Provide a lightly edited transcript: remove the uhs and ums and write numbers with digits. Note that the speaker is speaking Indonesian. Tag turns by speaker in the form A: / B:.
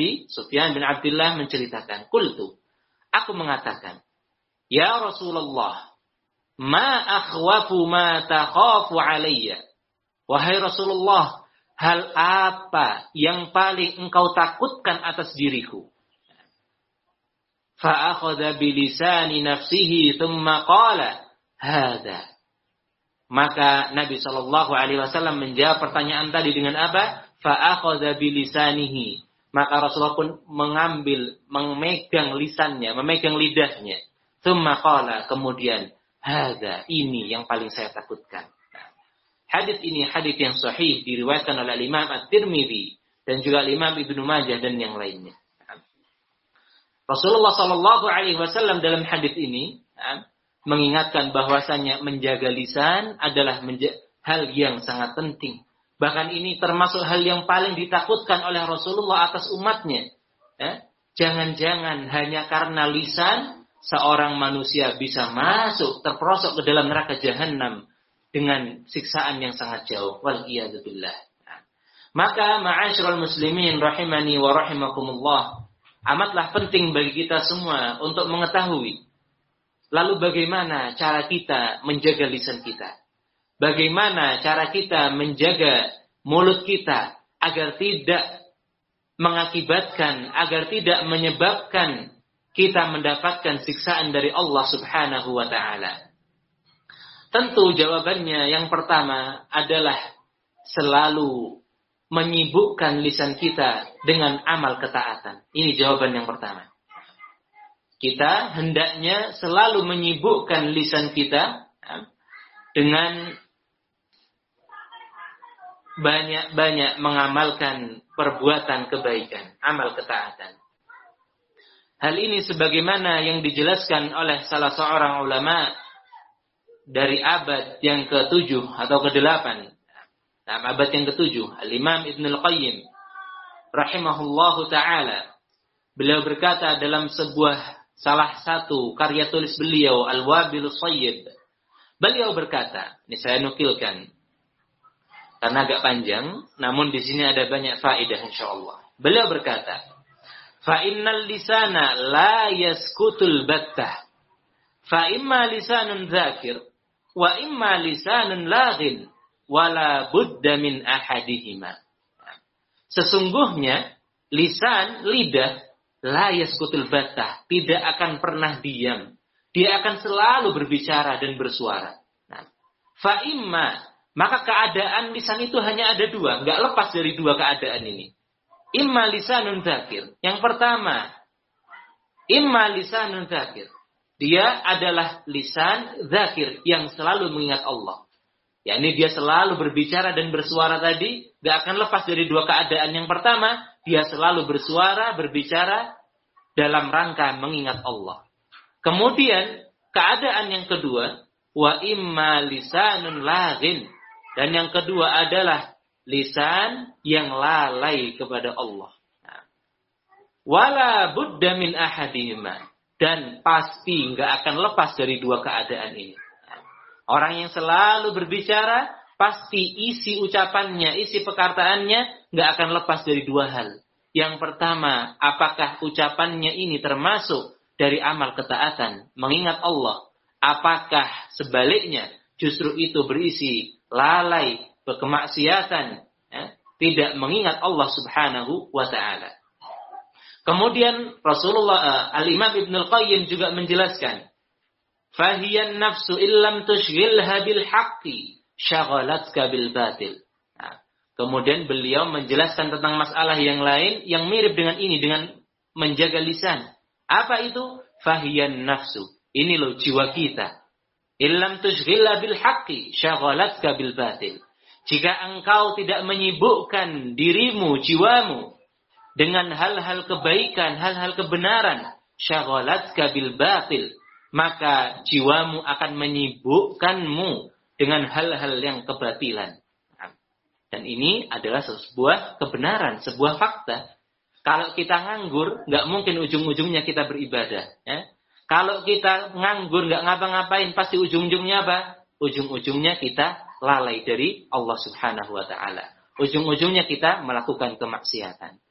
A: Sufyan bin Abdullah menceritakan, qultu, aku mengatakan, ya Rasulullah, ma akhwafu ma takhafu alayya. Wahai Rasulullah, hal apa yang paling engkau takutkan atas diriku? Fa akhadha bi lisani nafsihi thumma qala hadza. Maka Nabi SAW menjawab pertanyaan tadi dengan apa? Fa akhadha bi lisanihi. Maka Rasulullah pun memegang lisannya, memegang lidahnya. Tsumma qala, kemudian, hadza, ini yang paling saya takutkan. Hadits ini hadits yang sahih diriwayatkan oleh Imam At-Tirmidzi dan juga Imam Ibnu Majah dan yang lainnya. Rasulullah SAW dalam hadits ini mengingatkan bahwasanya menjaga lisan adalah hal yang sangat penting. Bahkan ini termasuk hal yang paling ditakutkan oleh Rasulullah atas umatnya. Jangan-jangan hanya karena lisan seorang manusia bisa masuk, terperosok ke dalam neraka jahanam dengan siksaan yang sangat jauh. Wal'iyadzubillah. Maka ma'asyiral muslimin rahimani wa rahimakumullah, amatlah penting bagi kita semua untuk mengetahui lalu bagaimana cara kita menjaga lisan kita. Bagaimana cara kita menjaga mulut kita agar tidak mengakibatkan, agar tidak menyebabkan kita mendapatkan siksaan dari Allah Subhanahu wa ta'ala. Tentu jawabannya yang pertama adalah selalu menyibukkan lisan kita dengan amal ketaatan. Ini jawaban yang pertama. Kita hendaknya selalu menyibukkan lisan kita dengan banyak-banyak mengamalkan perbuatan kebaikan, amal ketaatan. Hal ini sebagaimana yang dijelaskan oleh salah seorang ulama dari abad yang ke-7 atau ke-8. Abad yang ke-7, Al-Imam Ibn Al-Qayyim rahimahullahu ta'ala. Beliau berkata dalam salah satu karya tulis beliau, Al-Wabil Shayyib. Beliau berkata, ini saya nukilkan karena agak panjang, namun di sini ada banyak faedah insyaallah. Beliau berkata, fa innal lisana la yaskutul battah. Fa imma lisanun dzakir wa imma lisanun laghin wala budda min ahadihima. Sesungguhnya lidah la yaskutul battah, tidak akan pernah diam. Dia akan selalu berbicara dan bersuara. Fa imma, maka keadaan lisan itu hanya ada dua, enggak lepas dari dua keadaan ini. Imma lisanun dzakir. Yang pertama, imma lisanun dzakir. Dia adalah lisan dzakir yang selalu mengingat Allah. yakni dia selalu berbicara dan bersuara tadi, gak akan lepas dari dua keadaan. Yang pertama, dia selalu bersuara, berbicara dalam rangka mengingat Allah. Kemudian, keadaan yang kedua, wa imma lisanun laghin. Dan yang kedua adalah lisan yang lalai kepada Allah. Wala budda min ahadihima. Dan pasti gak akan lepas dari dua keadaan ini. Orang yang selalu berbicara, pasti isi ucapannya, isi perkataannya gak akan lepas dari dua hal. Yang pertama, apakah ucapannya ini termasuk dari amal ketaatan, mengingat Allah? Apakah sebaliknya, justru itu berisi lalai, kemaksiatan, tidak mengingat Allah Subhanahu wa ta'ala. Kemudian Rasulullah Al-Imam Ibn Al-Qayyim juga menjelaskan, fahiyan nafsu illam tushghilha bil haqqi syagalatka bil batil. Kemudian beliau menjelaskan tentang masalah yang lain yang mirip dengan ini, dengan menjaga lisan. Apa itu? Fahiyan nafsu. Ini loh jiwa kita. Illam tushghilha bil haqqi syagalatka bil batil. Jika engkau tidak menyibukkan dirimu, jiwamu dengan hal-hal kebaikan, hal-hal kebenaran, syagalatka bil batil, maka jiwamu akan menyibukkanmu dengan hal-hal yang kebatilan. Dan ini adalah sebuah kebenaran, sebuah fakta. Kalau kita nganggur, nggak mungkin ujung-ujungnya kita beribadah. Ya? Kalau kita nganggur, nggak ngapa-ngapain, pasti ujung-ujungnya apa? Ujung-ujungnya kita lalai dari Allah Subhanahu wa ta'ala. Ujung-ujungnya kita melakukan kemaksiatan.